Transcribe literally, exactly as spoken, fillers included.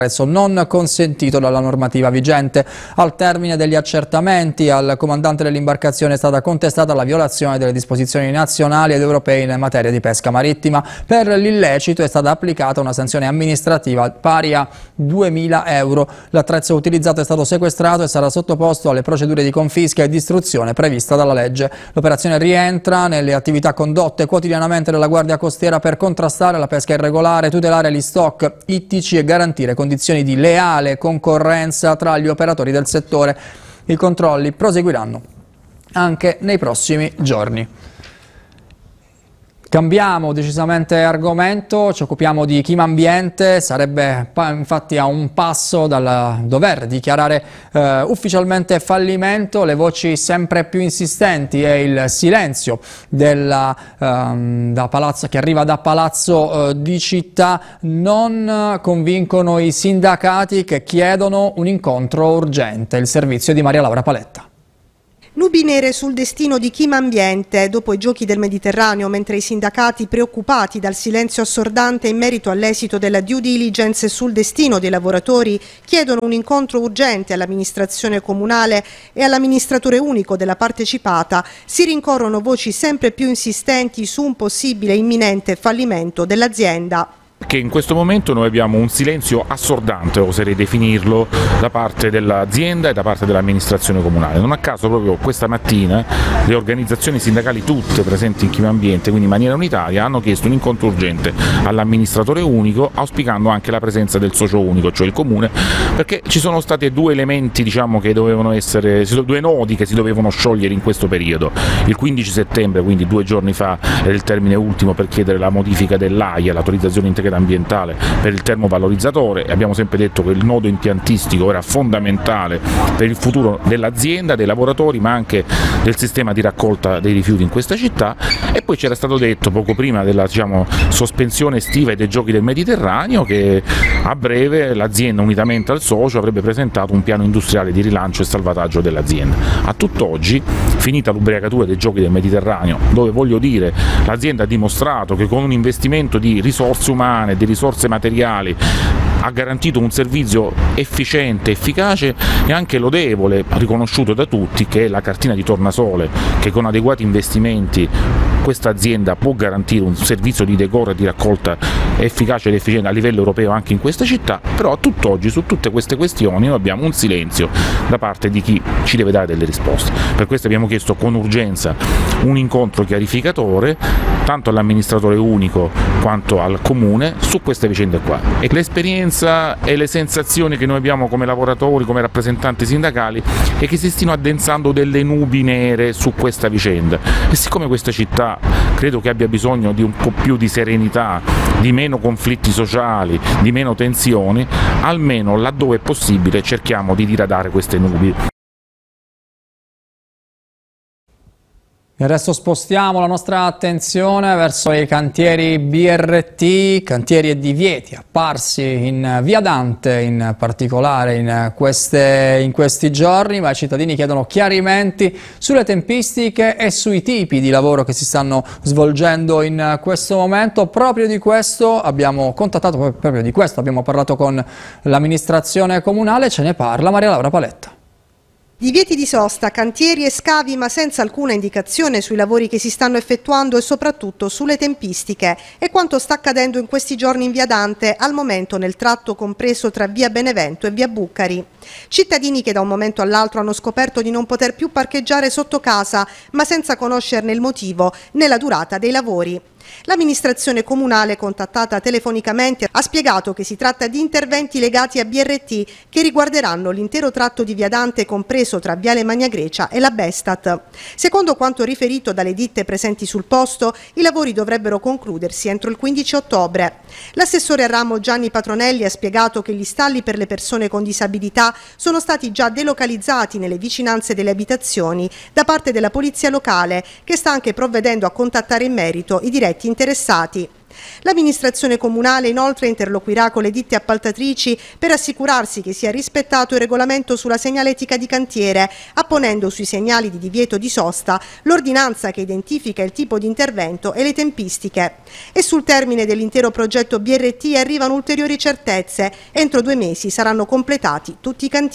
non consentito dalla normativa vigente. Al termine degli accertamenti al comandante dell'imbarcazione è stata contestata la violazione delle disposizioni nazionali ed europee in materia di pesca marittima. Per l'illecito è stata applicata una sanzione amministrativa pari a duemila euro. L'attrezzo utilizzato è stato sequestrato e sarà sottoposto alle procedure di confisca e distruzione prevista dalla legge. L'operazione rientra nelle attività condotte quotidianamente dalla Guardia Costiera per contrastare la pesca irregolare, tutelare gli stock ittici e garantire condizioni di leale concorrenza tra gli operatori del settore. I controlli proseguiranno anche nei prossimi giorni. Cambiamo decisamente argomento, ci occupiamo di Chim Ambiente. Sarebbe infatti a un passo dal dover dichiarare eh, ufficialmente fallimento. Le voci sempre più insistenti e il silenzio della, ehm, da palazzo, che arriva da Palazzo eh, di Città non convincono i sindacati che chiedono un incontro urgente. Il servizio di Maria Laura Paletta. Nubi nere sul destino di Chim Ambiente dopo i giochi del Mediterraneo, mentre i sindacati, preoccupati dal silenzio assordante in merito all'esito della due diligence sul destino dei lavoratori, chiedono un incontro urgente all'amministrazione comunale e all'amministratore unico della partecipata. Si rincorrono voci sempre più insistenti su un possibile imminente fallimento dell'azienda. Che in questo momento noi abbiamo un silenzio assordante, oserei definirlo, da parte dell'azienda e da parte dell'amministrazione comunale. Non a caso proprio questa mattina le organizzazioni sindacali tutte presenti in Chim Ambiente, quindi in maniera unitaria, hanno chiesto un incontro urgente all'amministratore unico, auspicando anche la presenza del socio unico, cioè il comune, perché ci sono stati due elementi, diciamo, che dovevano essere, due nodi che si dovevano sciogliere in questo periodo. Il quindici settembre, quindi due giorni fa, era il termine ultimo per chiedere la modifica dell'A I A, l'autorizzazione integrata ambientale per il termovalorizzatore. Abbiamo sempre detto che il nodo impiantistico era fondamentale per il futuro dell'azienda, dei lavoratori, ma anche del sistema di raccolta dei rifiuti in questa città. E poi c'era stato detto poco prima della, diciamo, sospensione estiva e dei giochi del Mediterraneo che a breve l'azienda, unitamente al socio, avrebbe presentato un piano industriale di rilancio e salvataggio dell'azienda. A tutt'oggi, finita l'ubriacatura dei giochi del Mediterraneo, dove, voglio dire, l'azienda ha dimostrato che con un investimento di risorse umane, di risorse materiali, ha garantito un servizio efficiente, efficace e anche lodevole, riconosciuto da tutti, che è la cartina di tornasole, che con adeguati investimenti questa azienda può garantire un servizio di decoro e di raccolta efficace ed efficiente a livello europeo anche in questa città. Però a tutt'oggi su tutte queste questioni noi abbiamo un silenzio da parte di chi ci deve dare delle risposte. Per questo abbiamo chiesto con urgenza un incontro chiarificatore tanto all'amministratore unico quanto al comune su queste vicende qua. E l'esperienza e le sensazioni che noi abbiamo come lavoratori, come rappresentanti sindacali, è che si stiano addensando delle nubi nere su questa vicenda. E siccome questa città credo che abbia bisogno di un po' più di serenità, di meno conflitti sociali, di meno tensioni, almeno laddove è possibile cerchiamo di diradare queste nubi. Adesso spostiamo la nostra attenzione verso i cantieri B R T, cantieri e divieti apparsi in Via Dante in particolare in, queste, in questi giorni, ma i cittadini chiedono chiarimenti sulle tempistiche e sui tipi di lavoro che si stanno svolgendo in questo momento. Proprio di questo abbiamo contattato, proprio di questo abbiamo parlato con l'amministrazione comunale, ce ne parla Maria Laura Paletta. Divieti di sosta, cantieri e scavi, ma senza alcuna indicazione sui lavori che si stanno effettuando e soprattutto sulle tempistiche. È quanto sta accadendo in questi giorni in Via Dante, al momento nel tratto compreso tra Via Benevento e Via Bucari. Cittadini che da un momento all'altro hanno scoperto di non poter più parcheggiare sotto casa, ma senza conoscerne il motivo né la durata dei lavori. L'amministrazione comunale, contattata telefonicamente, ha spiegato che si tratta di interventi legati a B R T che riguarderanno l'intero tratto di Via Dante compreso tra Viale Magna Grecia e la Bestat. Secondo quanto riferito dalle ditte presenti sul posto, i lavori dovrebbero concludersi entro il quindici ottobre. L'assessore al ramo Gianni Patronelli ha spiegato che gli stalli per le persone con disabilità sono stati già delocalizzati nelle vicinanze delle abitazioni da parte della polizia locale, che sta anche provvedendo a contattare in merito i diretti interessati. L'amministrazione comunale inoltre interloquirà con le ditte appaltatrici per assicurarsi che sia rispettato il regolamento sulla segnaletica di cantiere, apponendo sui segnali di divieto di sosta l'ordinanza che identifica il tipo di intervento e le tempistiche. E sul termine dell'intero progetto B R T arrivano ulteriori certezze. Entro due mesi saranno completati tutti i cantieri.